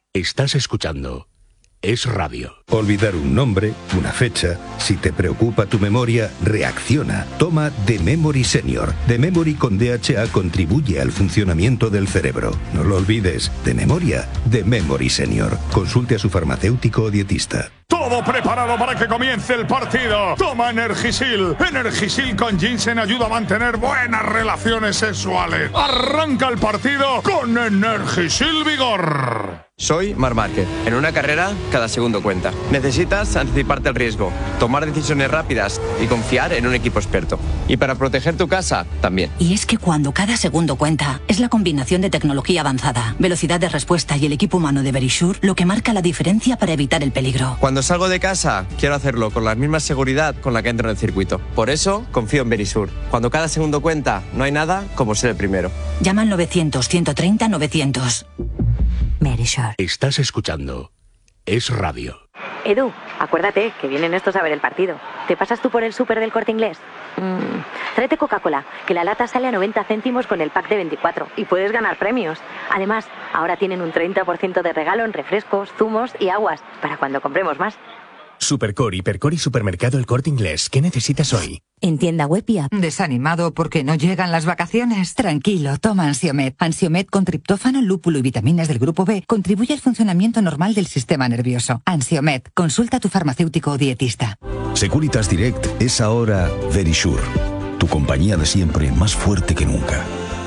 Estás escuchando Es Radio. Olvidar un nombre, una fecha. Si te preocupa tu memoria, reacciona. Toma The Memory Senior. The Memory con DHA contribuye al funcionamiento del cerebro. No lo olvides. De memoria, The Memory Senior. Consulte a su farmacéutico o dietista. Todo preparado para que comience el partido. Toma Energisil. Energisil con ginseng ayuda a mantener buenas relaciones sexuales. Arranca el partido con Energisil Vigor. Soy Marc Márquez. En una carrera, cada segundo cuenta. Necesitas anticiparte al riesgo, tomar decisiones rápidas y confiar en un equipo experto. Y para proteger tu casa, también. Y es que cuando cada segundo cuenta, es la combinación de tecnología avanzada, velocidad de respuesta y el equipo humano de Verisure lo que marca la diferencia para evitar el peligro. Cuando salgo de casa, quiero hacerlo con la misma seguridad con la que entro en el circuito. Por eso, confío en Verisure. Cuando cada segundo cuenta, no hay nada como ser el primero. Llama al 900-130-900. Verisure. Estás escuchando Es Radio. Edu, acuérdate que vienen estos a ver el partido. ¿Te pasas tú por el súper del Corte Inglés? Tráete Coca-Cola, que la lata sale a 90 céntimos con el pack de 24 y puedes ganar premios. Además, ahora tienen un 30% de regalo en refrescos, zumos y aguas para cuando compremos más. Supercore, Hipercore y Supermercado El Corte Inglés. ¿Qué necesitas hoy? En tienda web y app. ¿Desanimado porque no llegan las vacaciones? Tranquilo, toma Ansiomed. Ansiomed con triptófano, lúpulo y vitaminas del grupo B contribuye al funcionamiento normal del sistema nervioso. Ansiomed, consulta a tu farmacéutico o dietista. Securitas Direct es ahora Verisure. Tu compañía de siempre más fuerte que nunca.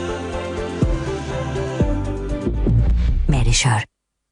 Verisure.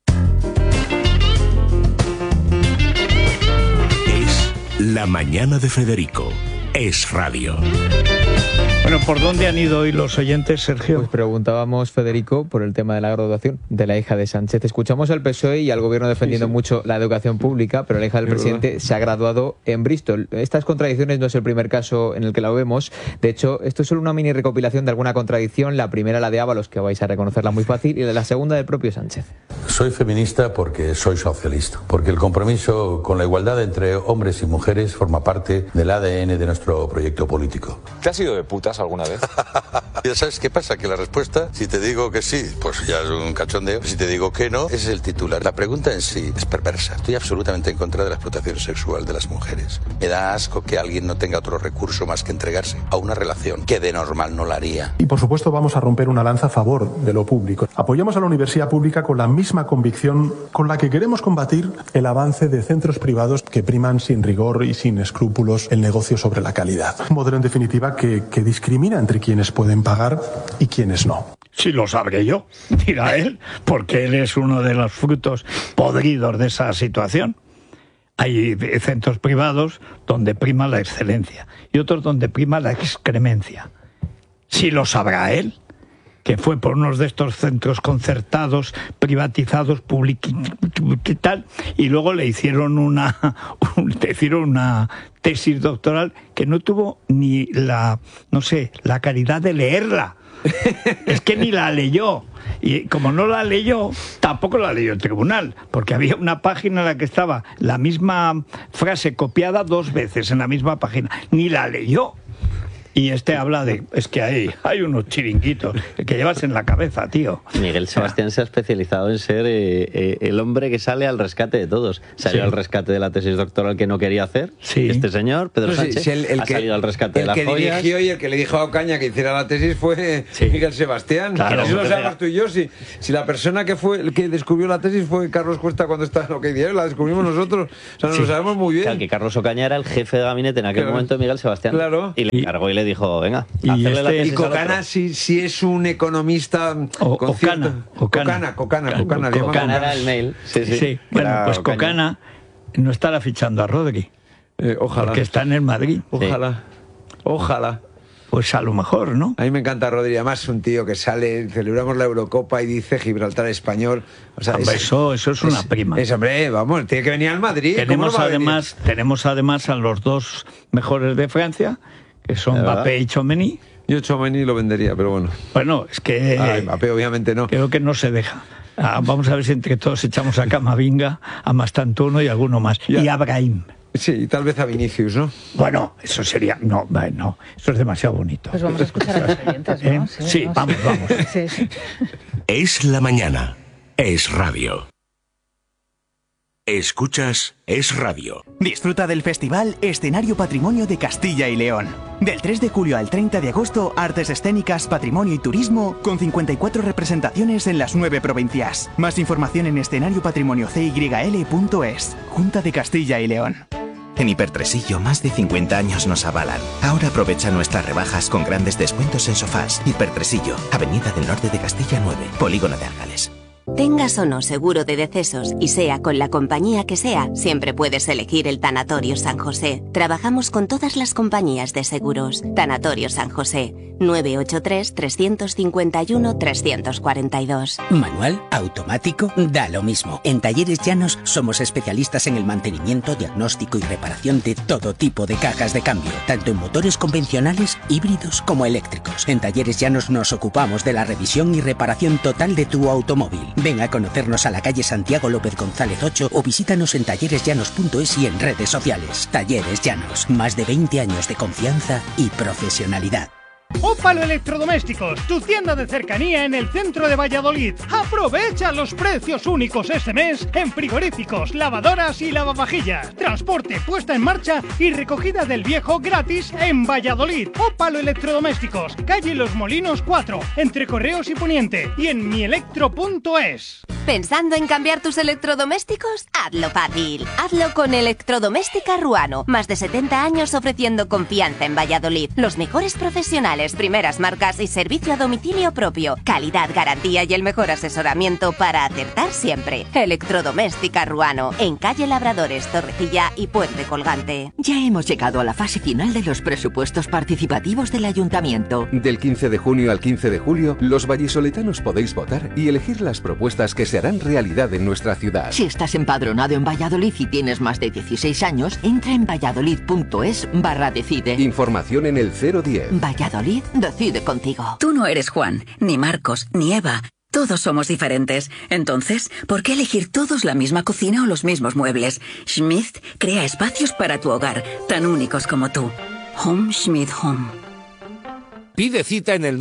La mañana de Federico. Es Radio. Bueno, ¿por dónde han ido hoy los oyentes, Sergio? Pues preguntábamos, Federico, por el tema de la graduación de la hija de Sánchez. Escuchamos al PSOE y al gobierno defendiendo mucho la educación pública, pero la hija del presidente se ha graduado en Bristol. Estas contradicciones no es el primer caso en el que la vemos. De hecho, esto es solo una mini recopilación de alguna contradicción. La primera, la de Ábalos, que vais a reconocerla muy fácil, y la segunda del propio Sánchez. Soy feminista porque soy socialista, porque el compromiso con la igualdad entre hombres y mujeres forma parte del ADN de nuestro proyecto político. ¿Te has ido de putas alguna vez? Ya sabes qué pasa, que la respuesta, si te digo que sí, pues ya es un cachondeo. Si te digo que no, ese es el titular. La pregunta en sí es perversa. Estoy absolutamente en contra de la explotación sexual de las mujeres. Me da asco que alguien no tenga otro recurso más que entregarse a una relación que de normal no la haría. Y por supuesto vamos a romper una lanza a favor de lo público. Apoyamos a la universidad pública con la misma convicción con la que queremos combatir el avance de centros privados que priman sin rigor y sin escrúpulos el negocio sobre la calidad. Un modelo en definitiva que discrimina entre quienes pueden pagar y quienes no. Sí, lo sabré yo, dirá él, porque él es uno de los frutos podridos de esa situación. Hay centros privados donde prima la excelencia y otros donde prima la excremencia. Sí lo sabrá él, que fue por unos de estos centros concertados, privatizados, y tal, y luego le hicieron una tesis doctoral que no tuvo ni la caridad de leerla. Es que ni la leyó. Y como no la leyó, tampoco la leyó el tribunal, porque había una página en la que estaba la misma frase copiada 2 veces en la misma página. Ni la leyó. Y habla de, es que hay unos chiringuitos que llevas en la cabeza, tío. Miguel Sebastián se ha especializado en ser el hombre que sale al rescate de todos. Salió al rescate de la tesis doctoral que no quería hacer. Este señor, Pedro Sánchez, ha salido al rescate de las joyas. El que dirigió y el que le dijo a Ocaña que hiciera la tesis fue Miguel Sebastián. Claro, eso lo sabemos tú y yo. Si la persona que descubrió la tesis fue Carlos Cuesta cuando estaba en lo que hicieron, la descubrimos nosotros. O sea, nos lo sabemos muy bien. Claro, que Carlos Ocaña era el jefe de gabinete en aquel momento de Miguel Sebastián. Claro. Y le encargó y le dijo, venga, y Cocana si es un economista Cocana era el mail. Sí. Bueno, pues Cocana no estará fichando a Rodri. Ojalá. Porque está en el Madrid. Ojalá. Pues a lo mejor, ¿no? A mí me encanta Rodri, además un tío que sale, celebramos la Eurocopa y dice Gibraltar español. O sea, eso es una prima. Vamos, tiene que venir al Madrid. Tenemos además a los 2 mejores de Francia, que son Mbappé y Tchouaméni. Yo Tchouaméni lo vendería, pero bueno. Bueno, es que Mbappé obviamente no. Creo que no se deja. Vamos a ver si entre todos echamos a Camavinga, a Mastantuono y alguno más. Y a Brahim. Sí, y tal vez a Vinicius, ¿no? Bueno, eso sería... No, eso es demasiado bonito. Pues vamos a escuchar a los oyentes, ¿no? Sí, vamos. Sí. Es la mañana. Es Radio. Escuchas Es Radio. Disfruta del festival Escenario Patrimonio de Castilla y León. Del 3 de julio al 30 de agosto, artes escénicas, patrimonio y turismo, con 54 representaciones en las 9 provincias. Más información en escenariopatrimoniocyl.es. Junta de Castilla y León. En Hipertresillo, más de 50 años nos avalan. Ahora aprovecha nuestras rebajas con grandes descuentos en sofás. Hipertresillo, Avenida del Norte de Castilla 9, Polígono de Argales. Tengas o no seguro de decesos y sea con la compañía que sea, siempre puedes elegir el Tanatorio San José. Trabajamos con todas las compañías de seguros. Tanatorio San José, 983-351-342. Manual, automático, da lo mismo. En Talleres Llanos somos especialistas en el mantenimiento, diagnóstico y reparación de todo tipo de cajas de cambio, tanto en motores convencionales, híbridos como eléctricos. En Talleres Llanos nos ocupamos de la revisión y reparación total de tu automóvil. Ven a conocernos a la calle Santiago López González 8 o visítanos en talleresllanos.es y en redes sociales. Talleres Llanos, más de 20 años de confianza y profesionalidad. Ópalo Electrodomésticos, tu tienda de cercanía en el centro de Valladolid. Aprovecha los precios únicos este mes en frigoríficos, lavadoras y lavavajillas. Transporte, puesta en marcha y recogida del viejo gratis en Valladolid. Ópalo Electrodomésticos, calle Los Molinos 4, entre Correos y Poniente, y en mielectro.es. ¿Pensando en cambiar tus electrodomésticos? Hazlo fácil. Hazlo con Electrodoméstica Ruano. Más de 70 años ofreciendo confianza en Valladolid. Los mejores profesionales, primeras marcas y servicio a domicilio propio. Calidad, garantía y el mejor asesoramiento para acertar siempre. Electrodoméstica Ruano. En calle Labradores, Torrecilla y Puente Colgante. Ya hemos llegado a la fase final de los presupuestos participativos del Ayuntamiento. Del 15 de junio al 15 de julio, los vallisoletanos podéis votar y elegir las propuestas que se harán realidad en nuestra ciudad. Si estás empadronado en Valladolid y tienes más de 16 años, entra en valladolid.es/decide. Información en el 010. Valladolid decide contigo. Tú no eres Juan, ni Marcos, ni Eva. Todos somos diferentes. Entonces, ¿por qué elegir todos la misma cocina o los mismos muebles? Schmidt crea espacios para tu hogar, tan únicos como tú. Home Schmidt Home. Pide cita en el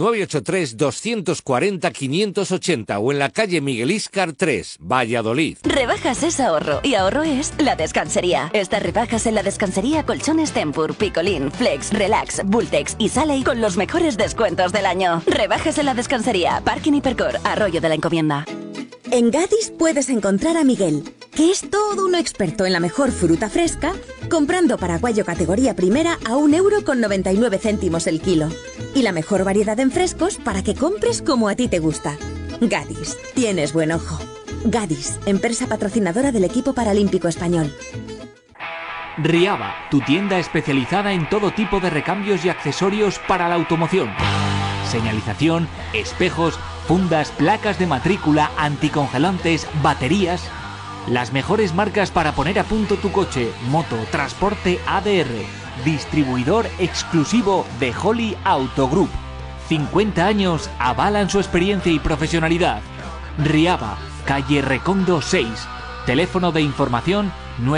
983-240-580 o en la calle Miguel Íscar 3, Valladolid. Rebajas es ahorro y ahorro es La Descansería. Estas rebajas en La Descansería: colchones Tempur, Picolín, Flex, Relax, Bultex y Saley con los mejores descuentos del año. Rebajas en La Descansería, Parking Hipercor, Arroyo de la Encomienda. En Gadis puedes encontrar a Miguel, que es todo un experto en la mejor fruta fresca, comprando paraguayo categoría primera a 1,99 € el kilo. Y la mejor variedad en frescos para que compres como a ti te gusta. Gadis, tienes buen ojo. Gadis, empresa patrocinadora del equipo paralímpico español. Riaba, tu tienda especializada en todo tipo de recambios y accesorios para la automoción. Señalización, espejos, fundas, placas de matrícula, anticongelantes, baterías. Las mejores marcas para poner a punto tu coche, moto, transporte ADR. Distribuidor exclusivo de Holly Auto Group. 50 años avalan su experiencia y profesionalidad. Riaba, calle Recondo 6. Teléfono de información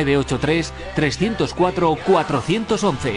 983-304-411.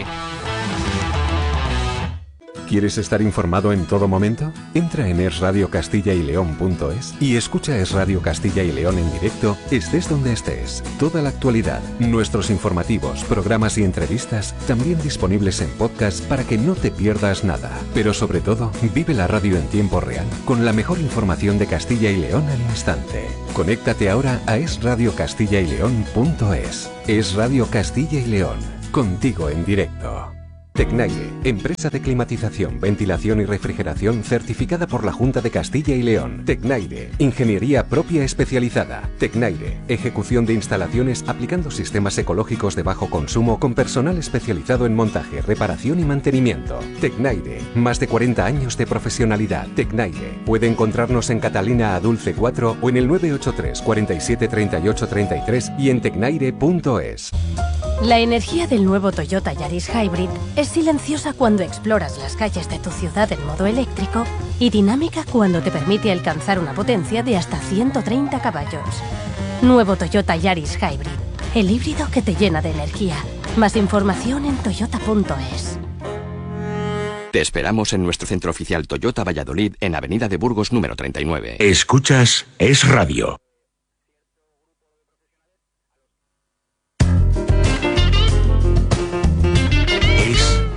¿Quieres estar informado en todo momento? Entra en esradiocastilla-y-león.es y escucha Es Radio Castilla y León en directo, estés donde estés. Toda la actualidad, nuestros informativos, programas y entrevistas, también disponibles en podcast para que no te pierdas nada. Pero sobre todo, vive la radio en tiempo real, con la mejor información de Castilla y León al instante. Conéctate ahora a esradiocastilla-y-león.es. Es Radio Castilla y León, contigo en directo. Tecnaire, empresa de climatización, ventilación y refrigeración certificada por la Junta de Castilla y León. Tecnaire, ingeniería propia especializada. Tecnaire, ejecución de instalaciones aplicando sistemas ecológicos de bajo consumo con personal especializado en montaje, reparación y mantenimiento. Tecnaire, más de 40 años de profesionalidad. Tecnaire, puede encontrarnos en Catalina Adulce 4 o en el 983 47 38 33 y en tecnaire.es. La energía del nuevo Toyota Yaris Hybrid es silenciosa cuando exploras las calles de tu ciudad en modo eléctrico y dinámica cuando te permite alcanzar una potencia de hasta 130 caballos. Nuevo Toyota Yaris Hybrid, el híbrido que te llena de energía. Más información en toyota.es. Te esperamos en nuestro centro oficial Toyota Valladolid en Avenida de Burgos número 39. Escuchas Es Radio.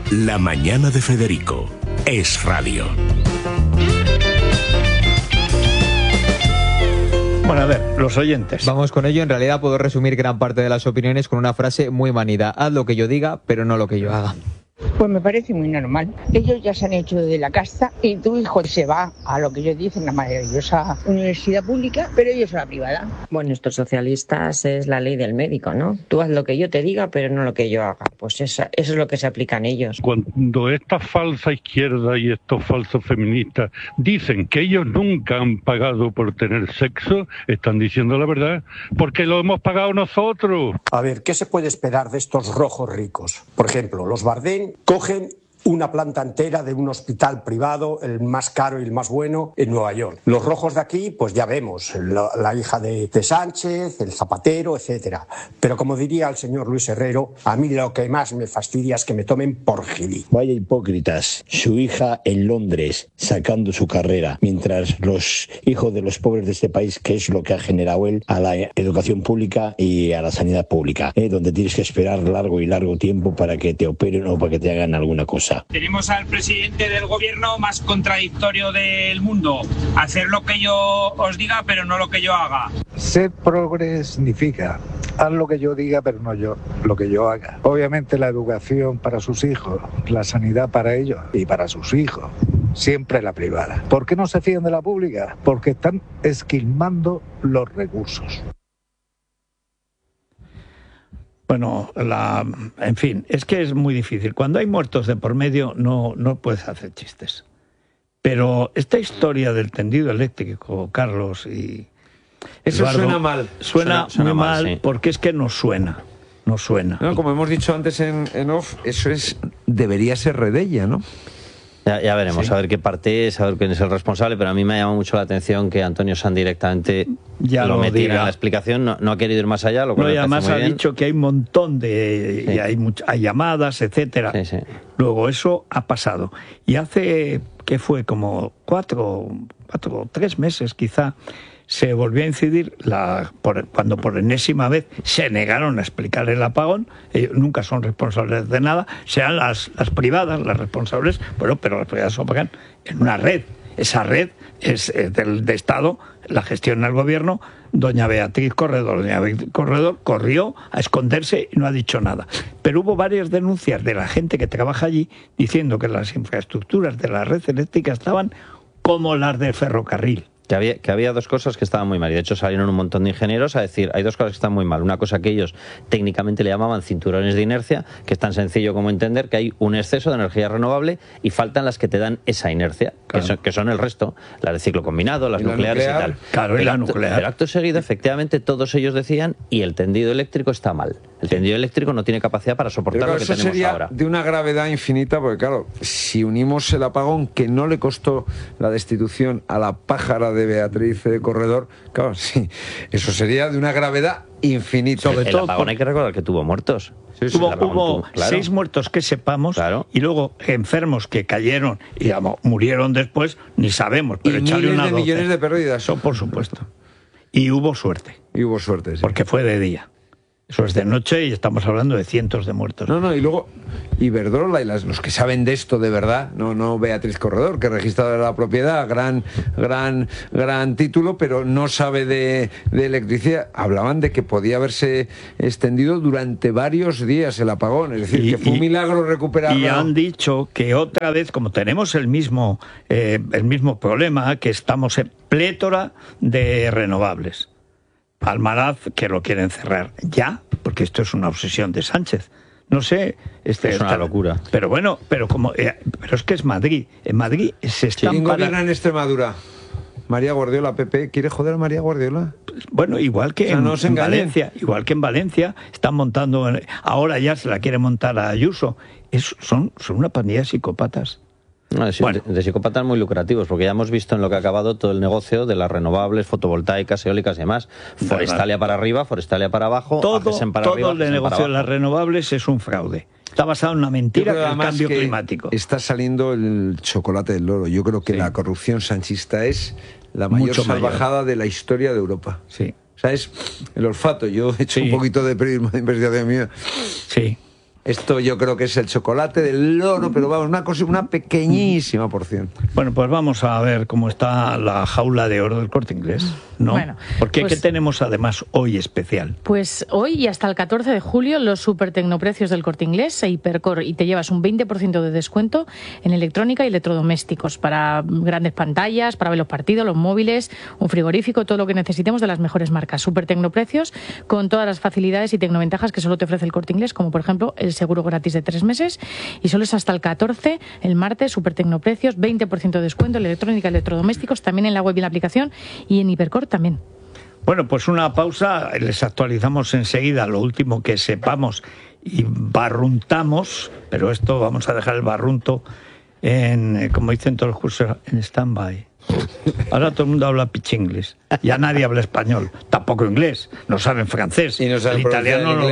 La mañana de Federico es radio. Bueno, a ver, los oyentes. Vamos con ello. En realidad puedo resumir gran parte de las opiniones con una frase muy manida. Haz lo que yo diga, pero no lo que yo haga. Pues me parece muy normal. Ellos ya se han hecho de la casta y tu hijo se va a lo que ellos dicen, una maravillosa universidad pública, pero ellos a la privada. Bueno, estos socialistas es la ley del médico, ¿no? Tú haz lo que yo te diga, pero no lo que yo haga. Pues eso es lo que se aplican ellos. Cuando esta falsa izquierda y estos falsos feministas dicen que ellos nunca han pagado por tener sexo, están diciendo la verdad, porque lo hemos pagado nosotros. A ver, ¿qué se puede esperar de estos rojos ricos? Por ejemplo, los Bardén cogen una planta entera de un hospital privado, el más caro y el más bueno, en Nueva York. Los rojos de aquí, pues ya vemos, la hija de Sánchez, el Zapatero, etcétera. Pero como diría el señor Luis Herrero, a mí lo que más me fastidia es que me tomen por gilí. Vaya hipócritas, su hija en Londres, sacando su carrera, mientras los hijos de los pobres de este país, que es lo que ha generado él, a la educación pública y a la sanidad pública, donde tienes que esperar largo y largo tiempo para que te operen o para que te hagan alguna cosa. Tenemos al presidente del gobierno más contradictorio del mundo. Hacer lo que yo os diga, pero no lo que yo haga. Ser progre significa haz lo que yo diga, pero no lo que yo haga. Obviamente la educación para sus hijos, la sanidad para ellos y para sus hijos. Siempre la privada. ¿Por qué no se fían de la pública? Porque están esquilmando los recursos. Bueno, en fin, es que es muy difícil. Cuando hay muertos de por medio no puedes hacer chistes. Pero esta historia del tendido eléctrico, Carlos y eso Eduardo, suena mal. Suena muy mal, sí. Porque es que no suena. No, como hemos dicho antes en off, eso debería ser Redella, ¿no? Ya veremos, sí. A ver qué parte es, a ver quién es el responsable, pero a mí me ha llamado mucho la atención que Antonio Sanz directamente ya lo metiera en la explicación, no ha querido ir más allá, lo cual y además ha dicho que hay un montón de... Sí. Y hay llamadas, etcétera. Sí. Luego eso ha pasado. Y hace, ¿qué fue? Como 4 o 3 meses quizá, se volvió a incidir cuando por enésima vez se negaron a explicar el apagón. Ellos nunca son responsables de nada, sean las privadas las responsables, pero las privadas se apagan en una red. Esa red es de Estado, la gestiona el gobierno. Doña Beatriz Corredor corrió a esconderse y no ha dicho nada. Pero hubo varias denuncias de la gente que trabaja allí diciendo que las infraestructuras de la red eléctrica estaban como las del ferrocarril. Que había dos cosas que estaban muy mal. Y de hecho salieron un montón de ingenieros a decir, hay dos cosas que están muy mal. Una cosa que ellos técnicamente le llamaban cinturones de inercia, que es tan sencillo como entender que hay un exceso de energía renovable y faltan las que te dan esa inercia, claro. que son el resto, las de ciclo combinado, las nucleares y tal. Claro, y la nuclear. Pero acto seguido, efectivamente, todos ellos decían, y el tendido eléctrico está mal. El tendido eléctrico no tiene capacidad para soportar lo que tenemos sería ahora. De una gravedad infinita, porque claro, si unimos el apagón que no le costó la destitución a la pájara de Beatriz Corredor, claro, sí, eso sería de una gravedad infinita. Sobre todo, el apagón hay que recordar que tuvo muertos. Sí, hubo 6 muertos que sepamos, claro. Y luego enfermos que cayeron y murieron después, ni sabemos, pero y miles de millones de pérdidas. Eso por supuesto. Y hubo suerte. Sí. Porque fue de día. Eso es de noche y estamos hablando de cientos de muertos. No, y luego Iberdrola y los que saben de esto de verdad, no Beatriz Corredor, que es registradora de la propiedad, gran título, pero no sabe de electricidad. Hablaban de que podía haberse extendido durante varios días el apagón, es decir, que fue un milagro recuperarlo. Y han dicho que otra vez, como tenemos el mismo problema, que estamos en plétora de renovables. Almaraz, que lo quieren cerrar ya, porque esto es una obsesión de Sánchez. No sé, es una locura. Pero bueno, pero es que es Madrid. En Madrid se están... ¿Quién gobierna en Extremadura? María Guardiola, PP. ¿Quiere joder a María Guardiola? Bueno, igual que en Valencia están montando, ahora ya se la quiere montar a Ayuso. Son una pandilla de psicópatas. De psicópatas muy lucrativos, porque ya hemos visto en lo que ha acabado todo el negocio de las renovables, fotovoltaicas, eólicas y demás. Forestalia para arriba, Forestalia para abajo, todo el negocio de las renovables es un fraude. Está basado en una mentira, que es el cambio climático. Está saliendo el chocolate del loro. Yo creo que la corrupción sanchista es la mayor salvajada de la historia de Europa. Sí. O sea, es el olfato. Yo he hecho un poquito de periodismo de investigación mía. Sí. Esto yo creo que es el chocolate del loro, pero vamos, una pequeñísima porción. Bueno, pues vamos a ver cómo está la jaula de oro del Corte Inglés, ¿no? Bueno, porque pues, ¿qué tenemos además hoy especial? Pues hoy y hasta el 14 de julio los super tecnoprecios del Corte Inglés e Hipercor, y te llevas un 20% de descuento en electrónica y electrodomésticos para grandes pantallas, para ver los partidos, los móviles, un frigorífico, todo lo que necesitemos de las mejores marcas. Super tecnoprecios con todas las facilidades y tecnoventajas que solo te ofrece el Corte Inglés, como por ejemplo el seguro gratis de 3 meses, y solo es hasta el 14, el martes, super tecnoprecios, 20% de descuento en electrónica y electrodomésticos, también en la web y en la aplicación, y en Hipercor también. Bueno, pues una pausa, les actualizamos enseguida lo último que sepamos y barruntamos, pero esto vamos a dejar el barrunto en, como dicen todos los cursos, en stand-by. Ahora todo el mundo habla pichinglis, ya nadie habla español, tampoco inglés, no saben francés, y no saben el italiano no.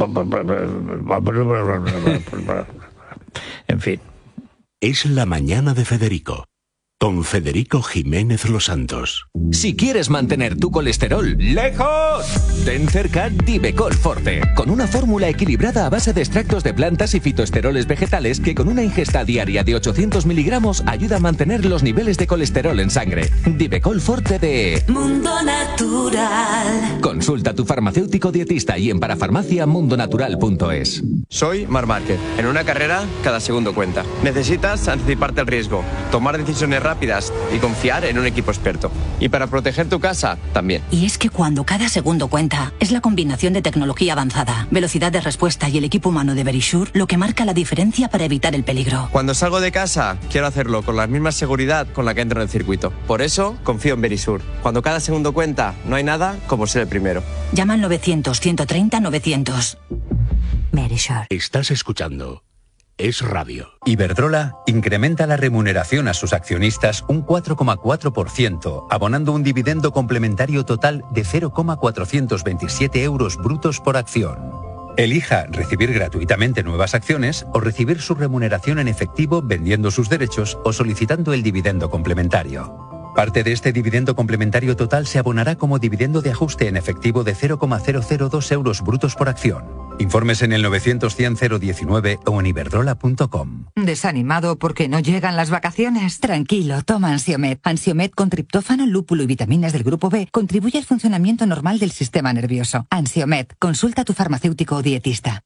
En fin. Es la mañana de Federico, con Federico Jiménez Los Santos. Si quieres mantener tu colesterol lejos, ten cerca Divecol Forte, con una fórmula equilibrada a base de extractos de plantas y fitoesteroles vegetales que con una ingesta diaria de 800 miligramos ayuda a mantener los niveles de colesterol en sangre. Divecol Forte de Mundo Natural. Consulta a tu farmacéutico dietista y en parafarmaciamundonatural.es. Soy Marc Márquez. En una carrera, cada segundo cuenta. Necesitas anticiparte al riesgo, tomar decisiones rápidas y confiar en un equipo experto. Y para proteger tu casa, también. Y es que cuando cada segundo cuenta, es la combinación de tecnología avanzada, velocidad de respuesta y el equipo humano de Verisure lo que marca la diferencia para evitar el peligro. Cuando salgo de casa, quiero hacerlo con la misma seguridad con la que entro en el circuito. Por eso, confío en Verisure. Cuando cada segundo cuenta, no hay nada como ser el primero. Llama al 900-130-900. Verisure. Estás escuchando Es Radio. Iberdrola incrementa la remuneración a sus accionistas un 4,4%, abonando un dividendo complementario total de 0,427 euros brutos por acción. Elija recibir gratuitamente nuevas acciones o recibir su remuneración en efectivo vendiendo sus derechos o solicitando el dividendo complementario. Parte de este dividendo complementario total se abonará como dividendo de ajuste en efectivo de 0,002 euros brutos por acción. Informes en el 900-100-019 o en iberdrola.com. ¿Desanimado porque no llegan las vacaciones? Tranquilo, toma Ansiomed. Ansiomed con triptófano, lúpulo y vitaminas del grupo B contribuye al funcionamiento normal del sistema nervioso. Ansiomed, consulta a tu farmacéutico o dietista.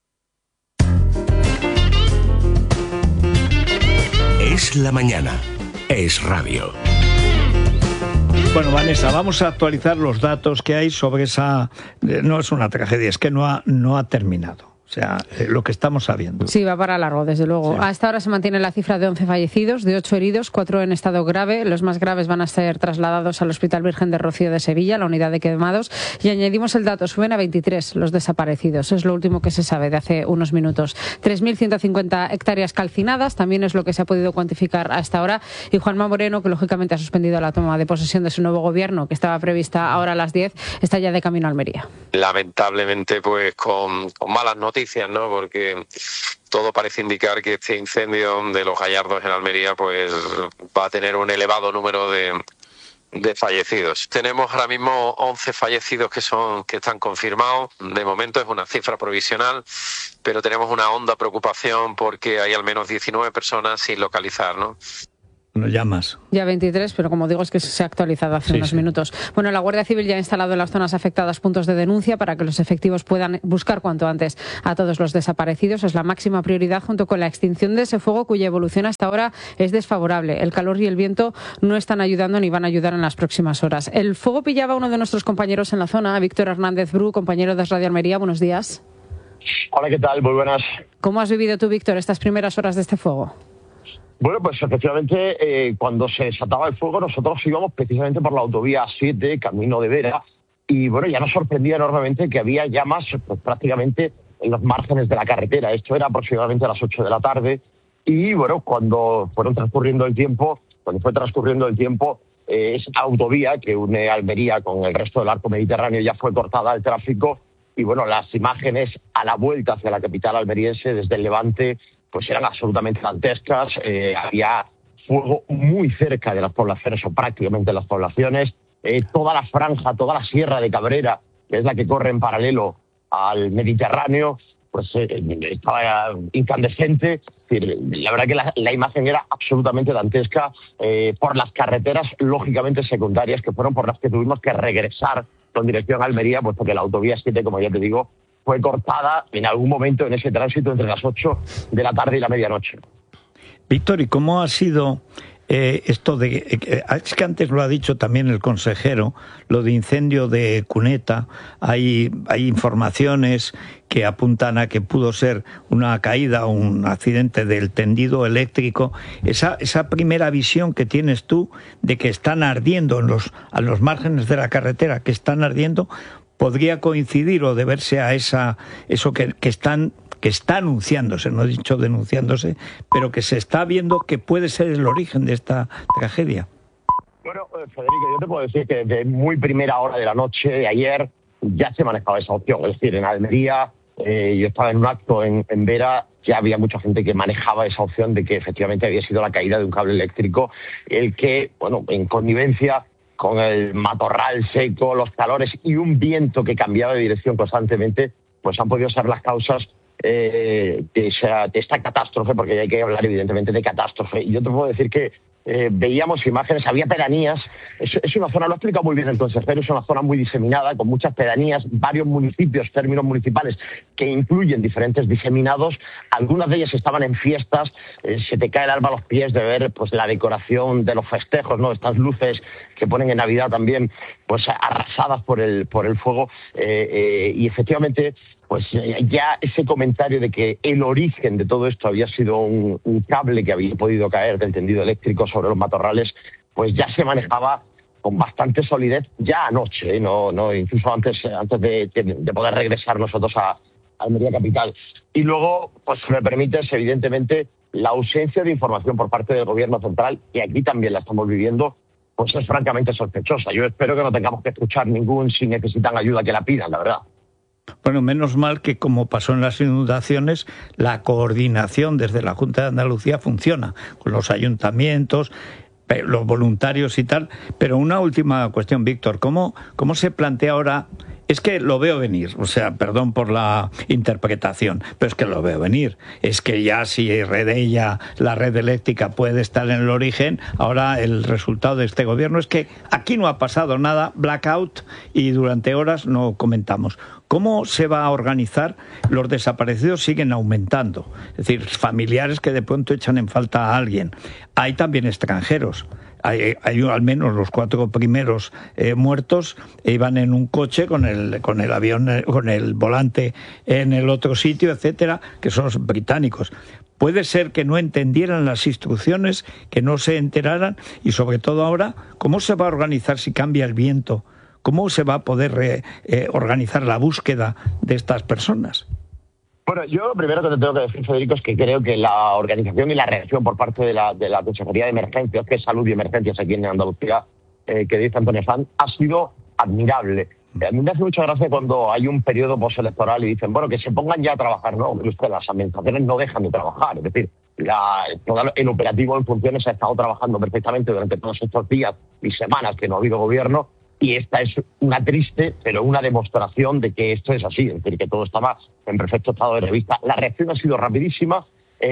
Es la mañana. Es Radio. Bueno, Vanessa, vamos a actualizar los datos que hay sobre esa... No es una tragedia, es que no ha terminado. O sea, lo que estamos sabiendo. Sí, va para largo, desde luego. Sí. Hasta ahora se mantiene la cifra de 11 fallecidos, de 8 heridos, 4 en estado grave. Los más graves van a ser trasladados al Hospital Virgen de Rocío de Sevilla, la unidad de quemados. Y añadimos el dato, suben a 23 los desaparecidos. Es lo último que se sabe de hace unos minutos. 3.150 hectáreas calcinadas, también es lo que se ha podido cuantificar hasta ahora. Y Juanma Moreno, que lógicamente ha suspendido la toma de posesión de su nuevo gobierno, que estaba prevista ahora a las 10, está ya de camino a Almería. Lamentablemente, pues con malas noticias, ¿no? Porque todo parece indicar que este incendio de los Gallardos en Almería pues va a tener un elevado número de fallecidos. Tenemos ahora mismo 11 fallecidos que están confirmados. De momento es una cifra provisional, pero tenemos una honda preocupación porque hay al menos 19 personas sin localizar, ¿no? No llamas. Ya 23, pero como digo, es que se ha actualizado hace unos minutos. Bueno, la Guardia Civil ya ha instalado en las zonas afectadas puntos de denuncia para que los efectivos puedan buscar cuanto antes a todos los desaparecidos. Es la máxima prioridad junto con la extinción de ese fuego cuya evolución hasta ahora es desfavorable. El calor y el viento no están ayudando ni van a ayudar en las próximas horas. El fuego pillaba a uno de nuestros compañeros en la zona, Víctor Hernández Bru, compañero de Radio Almería. Buenos días. Hola, ¿qué tal? Muy buenas. ¿Cómo has vivido tú, Víctor, estas primeras horas de este fuego? Bueno, pues efectivamente, cuando se desataba el fuego, nosotros íbamos precisamente por la autovía 7, camino de Vera, y bueno, ya nos sorprendía enormemente que había llamas pues, prácticamente en los márgenes de la carretera. Esto era aproximadamente a las 8 de la tarde, y bueno, cuando fue transcurriendo el tiempo, esa autovía que une Almería con el resto del arco mediterráneo ya fue cortada al tráfico, y bueno, las imágenes a la vuelta hacia la capital almeriense desde el Levante pues eran absolutamente dantescas. Había fuego muy cerca de las poblaciones o prácticamente las poblaciones. Toda la franja, toda la sierra de Cabrera, que es la que corre en paralelo al Mediterráneo, pues estaba incandescente. Es decir, la verdad que la imagen era absolutamente dantesca por las carreteras, lógicamente secundarias, que fueron por las que tuvimos que regresar con dirección a Almería, puesto que la autovía 7, como ya te digo, fue cortada en algún momento en ese tránsito entre las 8 de la tarde y la medianoche. Víctor, ¿y cómo ha sido esto de... Es que antes lo ha dicho también el consejero, lo de incendio de Cuneta, hay informaciones que apuntan a que pudo ser una caída o un accidente del tendido eléctrico. Esa primera visión que tienes tú de que están ardiendo a los márgenes de la carretera, que están ardiendo, podría coincidir o deberse a eso que está anunciándose, no he dicho denunciándose, pero que se está viendo que puede ser el origen de esta tragedia. Bueno, Federico, yo te puedo decir que desde muy primera hora de la noche de ayer ya se manejaba esa opción. Es decir, en Almería, yo estaba en un acto en Vera, ya había mucha gente que manejaba esa opción de que efectivamente había sido la caída de un cable eléctrico, el que, bueno, en connivencia con el matorral seco, los calores y un viento que cambiaba de dirección constantemente, pues han podido ser las causas de esta catástrofe, porque hay que hablar evidentemente de catástrofe. Y yo te puedo decir que veíamos imágenes, había pedanías, es una zona, lo ha explicado muy bien el consejero, es una zona muy diseminada, con muchas pedanías, varios municipios, términos municipales, que incluyen diferentes diseminados, algunas de ellas estaban en fiestas, se te cae el alma a los pies de ver pues la decoración de los festejos, ¿no? Estas luces que ponen en Navidad también, pues arrasadas por el fuego, y efectivamente pues ya ese comentario de que el origen de todo esto había sido un cable que había podido caer del tendido eléctrico sobre los matorrales, pues ya se manejaba con bastante solidez ya anoche, no incluso antes de poder regresar nosotros a Almería capital. Y luego, pues si me permites, evidentemente, la ausencia de información por parte del gobierno central, y aquí también la estamos viviendo, pues es francamente sospechosa. Yo espero que no tengamos que escuchar si necesitan ayuda, que la pidan, la verdad. Bueno, menos mal que, como pasó en las inundaciones, la coordinación desde la Junta de Andalucía funciona, con los ayuntamientos, los voluntarios y tal. Pero una última cuestión, Víctor, ¿cómo se plantea ahora? Es que lo veo venir, o sea, perdón por la interpretación, pero es que lo veo venir. Es que ya si Redella, la red eléctrica, puede estar en el origen, ahora el resultado de este gobierno es que aquí no ha pasado nada, blackout, y durante horas no comentamos. ¿Cómo se va a organizar? Los desaparecidos siguen aumentando, es decir, familiares que de pronto echan en falta a alguien. Hay también extranjeros. Hay al menos los 4 primeros muertos iban en un coche con el avión, con el volante en el otro sitio, etcétera, que son los británicos. Puede ser que no entendieran las instrucciones, que no se enteraran, y sobre todo ahora, ¿cómo se va a organizar si cambia el viento? ¿Cómo se va a poder organizar la búsqueda de estas personas? Bueno, yo lo primero que te tengo que decir, Federico, es que creo que la organización y la reacción por parte de la Consejería de Emergencias, que es Salud y Emergencias aquí en Andalucía, que dice Antonio Sanz, ha sido admirable. A mí me hace mucha gracia cuando hay un periodo postelectoral y dicen, bueno, que se pongan ya a trabajar. No, usted, las administraciones no dejan de trabajar. Es decir, todo el operativo en funciones ha estado trabajando perfectamente durante todos estos días y semanas que no ha habido gobierno. Y esta es una triste, pero una demostración de que esto es así, es decir, que todo estaba en perfecto estado de revista. La reacción ha sido rapidísima,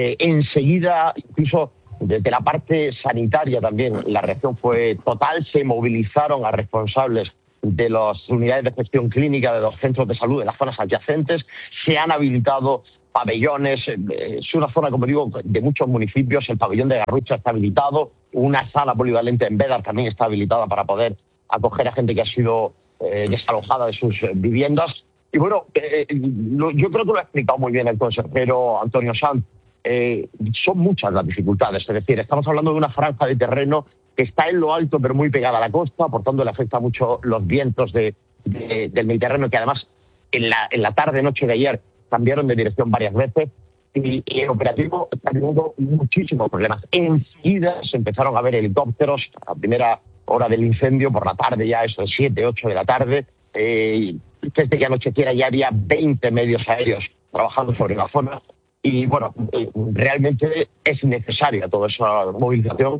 enseguida, incluso desde la parte sanitaria también, la reacción fue total, se movilizaron a responsables de las unidades de gestión clínica de los centros de salud de las zonas adyacentes, se han habilitado pabellones, es una zona, como digo, de muchos municipios, el pabellón de Garrucha está habilitado, una sala polivalente en Bédar también está habilitada para poder acoger a gente que ha sido desalojada de sus viviendas. Y bueno, yo creo que lo ha explicado muy bien el consejero Antonio Sanz. Son muchas las dificultades, es decir, estamos hablando de una franja de terreno que está en lo alto pero muy pegada a la costa, por tanto le afecta mucho los vientos del Mediterráneo, que además en la tarde-noche de ayer cambiaron de dirección varias veces, y el operativo está teniendo muchísimos problemas. Enseguida se empezaron a ver helicópteros a primera hora del incendio, por la tarde ya, eso de 7, 8 de la tarde. Desde que anocheciera ya había 20 medios aéreos trabajando sobre la zona. Y bueno, realmente es necesaria toda esa movilización,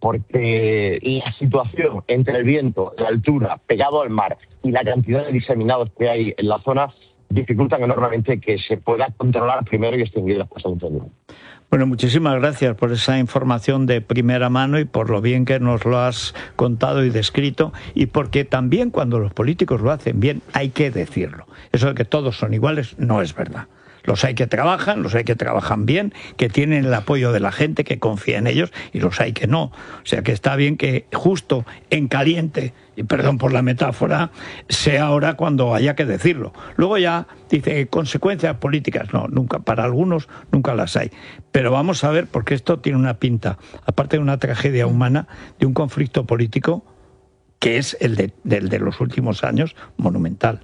porque la situación entre el viento, la altura, pegado al mar y la cantidad de diseminados que hay en la zona dificultan enormemente que se pueda controlar primero y extinguir las cosas de incendio. Bueno, muchísimas gracias por esa información de primera mano y por lo bien que nos lo has contado y descrito, y porque también cuando los políticos lo hacen bien hay que decirlo. Eso de que todos son iguales no es verdad. Los hay que trabajan bien, que tienen el apoyo de la gente, que confía en ellos, y los hay que no. O sea que está bien que justo en caliente, y perdón por la metáfora, sea ahora cuando haya que decirlo. Luego ya dice consecuencias políticas. No, nunca, para algunos nunca las hay. Pero vamos a ver, porque esto tiene una pinta, aparte de una tragedia humana, de un conflicto político que es el de los últimos años, monumental.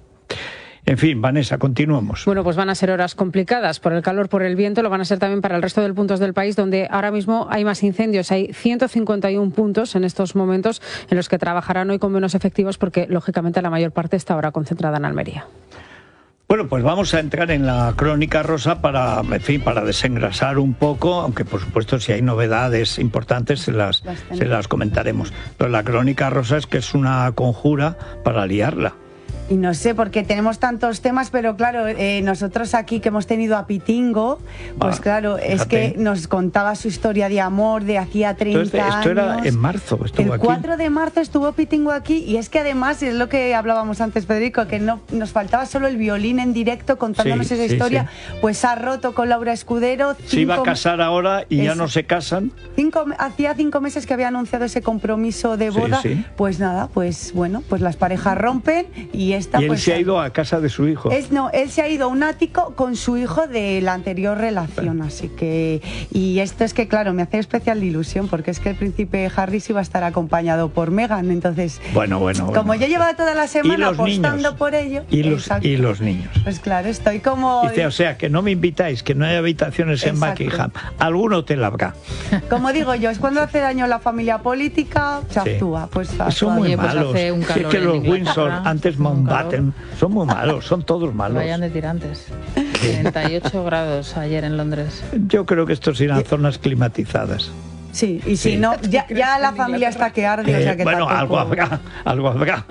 En fin, Vanessa, continuamos. Bueno, pues van a ser horas complicadas por el calor, por el viento, lo van a ser también para el resto de puntos del país, donde ahora mismo hay más incendios. Hay 151 puntos en estos momentos en los que trabajarán hoy con menos efectivos, porque lógicamente la mayor parte está ahora concentrada en Almería. Bueno, pues vamos a entrar en la crónica rosa para desengrasar un poco, aunque por supuesto si hay novedades importantes se las comentaremos. Pero la crónica rosa es que es una conjura para liarla. Y no sé, porque tenemos tantos temas, pero claro, nosotros aquí que hemos tenido a Pitingo, pues claro, fíjate. Es que nos contaba su historia de amor de hacía 30 años. Esto era en marzo, estuvo aquí. El 4 de marzo estuvo Pitingo aquí, y es que además, es lo que hablábamos antes, Federico, que no nos faltaba solo el violín en directo contándonos esa historia, pues ha roto con Laura Escudero. Se iba a casar ahora y ya no se casan. Hacía 5 meses que había anunciado ese compromiso de boda, pues nada, pues bueno, pues las parejas rompen y esta, y él pues, se ha ido a casa de su hijo. Él se ha ido a un ático con su hijo de la anterior relación, así que... Y esto es que, claro, me hace especial ilusión, porque es que el príncipe Harry sí va a estar acompañado por Meghan, entonces... Bueno. Como yo llevaba toda la semana apostando por ello... Y los niños. Pues claro, estoy como... Dice, o sea, que no me invitáis, que no hay habitaciones en Buckingham. Alguno te la habrá. Como digo yo, es cuando hace daño la familia política, se actúa. Pues son muy malos. Pues es que los Windsor, antes Mountbatten, son muy malos, son todos malos. Vayan de tirantes. 38 grados ayer en Londres. Yo creo que estos irán zonas climatizadas. Sí, y si no, ya la familia está que arde, o sea que bueno, algo habrá.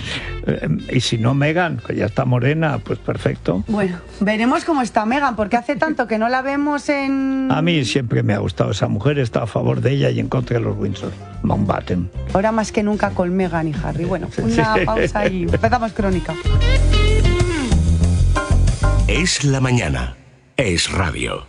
Y si no Meghan, que ya está morena, pues perfecto. Bueno, veremos cómo está Meghan, porque hace tanto que no la vemos en... A mí siempre me ha gustado esa mujer, he estado a favor de ella y en contra de los Windsor. Mountbatten. Ahora más que nunca con Meghan y Harry. Bueno, una pausa y empezamos crónica. Es la mañana. Es radio.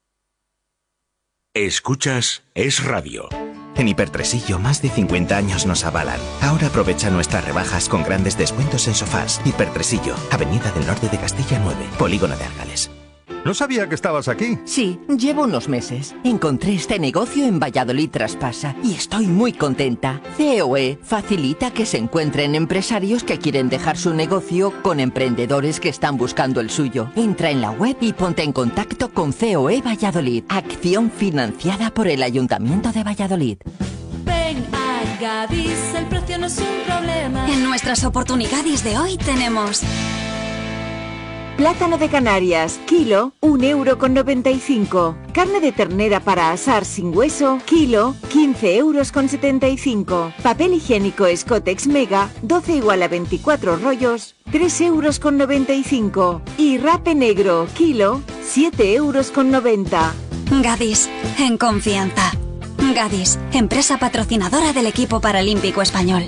Escuchas Es Radio. En Hipertresillo, más de 50 años nos avalan. Ahora aprovecha nuestras rebajas con grandes descuentos en sofás. Hipertresillo, Avenida del Norte de Castilla 9, Polígono de Argales. No sabía que estabas aquí. Sí, llevo unos meses. Encontré este negocio en Valladolid Traspasa y estoy muy contenta. COE facilita que se encuentren empresarios que quieren dejar su negocio con emprendedores que están buscando el suyo. Entra en la web y ponte en contacto con COE Valladolid. Acción financiada por el Ayuntamiento de Valladolid. Ven a Gadis, el precio no es un problema. En nuestras oportunidades de hoy tenemos... Plátano de Canarias, kilo, 1,95 €. Carne de ternera para asar sin hueso, kilo, 15,75 €. Papel higiénico Scottex Mega, 12 igual a 24 rollos, 3,95 €. Y rape negro, kilo, 7,90 €. Gadis, en confianza. Gadis, empresa patrocinadora del equipo paralímpico español.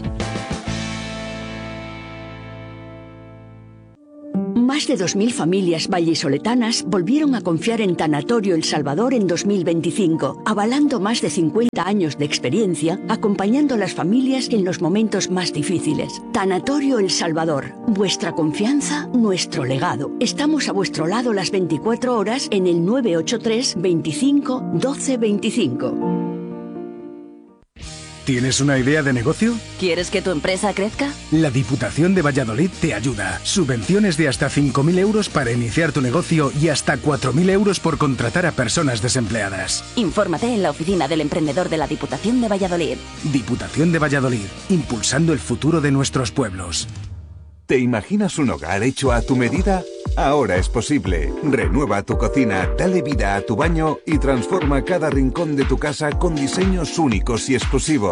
Más de 2.000 familias vallisoletanas volvieron a confiar en Tanatorio El Salvador en 2025, avalando más de 50 años de experiencia, acompañando a las familias en los momentos más difíciles. Tanatorio El Salvador, vuestra confianza, nuestro legado. Estamos a vuestro lado las 24 horas en el 983 25 12 25. ¿Tienes una idea de negocio? ¿Quieres que tu empresa crezca? La Diputación de Valladolid te ayuda. Subvenciones de hasta 5.000 € para iniciar tu negocio y hasta 4.000 € por contratar a personas desempleadas. Infórmate en la oficina del emprendedor de la Diputación de Valladolid. Diputación de Valladolid, impulsando el futuro de nuestros pueblos. ¿Te imaginas un hogar hecho a tu medida? Ahora es posible. Renueva tu cocina, dale vida a tu baño y transforma cada rincón de tu casa con diseños únicos y exclusivos.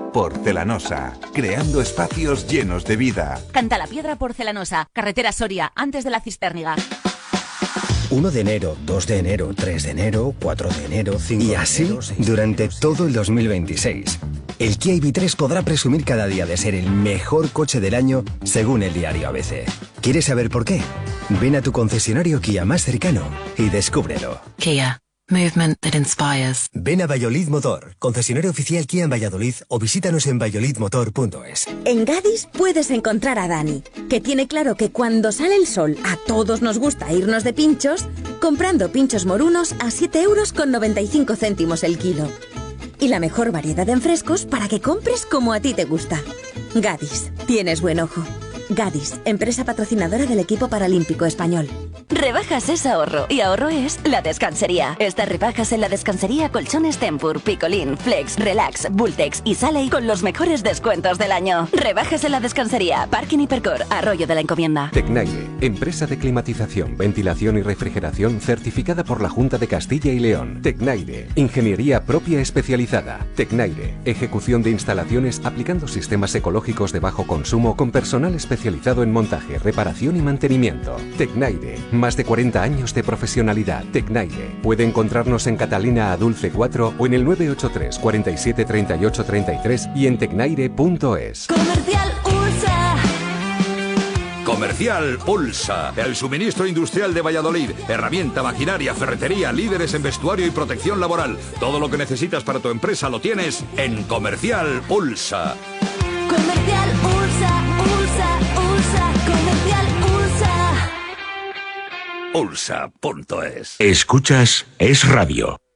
Porcelanosa, creando espacios llenos de vida. Cantalapiedra Porcelanosa, carretera Soria, antes de la Cistérniga. 1 de enero, 2 de enero, 3 de enero, 4 de enero, 5 de enero... Y así, durante todo el 2026. El Kia EV3 podrá presumir cada día de ser el mejor coche del año, según el diario ABC. ¿Quieres saber por qué? Ven a tu concesionario Kia más cercano y descúbrelo. Kia. Movement that inspires. Ven a Valladolid Motor, concesionario oficial Kia en Valladolid, o visítanos en valladolidmotor.es. En Gadis puedes encontrar a Dani, que tiene claro que cuando sale el sol a todos nos gusta irnos de pinchos, comprando pinchos morunos a 7,95 € el kilo. Y la mejor variedad en frescos para que compres como a ti te gusta. Gadis, tienes buen ojo. Gadis, empresa patrocinadora del equipo paralímpico español. Rebajas es ahorro, y ahorro es La Descansería. Estas rebajas en La Descansería: colchones Tempur, Picolín, Flex, Relax, Bultex y Saley con los mejores descuentos del año. Rebajas en La Descansería, Parking Hipercor, Arroyo de la Encomienda. Tecnaire, empresa de climatización, ventilación y refrigeración certificada por la Junta de Castilla y León. Tecnaire, ingeniería propia especializada. Tecnaire, ejecución de instalaciones aplicando sistemas ecológicos de bajo consumo con personal especializado en montaje, reparación y mantenimiento. Tecnaire, más de 40 años de profesionalidad. Tecnaire. Puede encontrarnos en Catalina Adulce 4 o en el 983 47 38 33 y en tecnaire.es. Comercial USA. Comercial Ulsa, el suministro industrial de Valladolid. Herramienta, maquinaria, ferretería, líderes en vestuario y protección laboral. Todo lo que necesitas para tu empresa lo tienes en Comercial Ulsa. Comercial USA, Comercial USA. Ulsa.es. Escuchas Es Radio.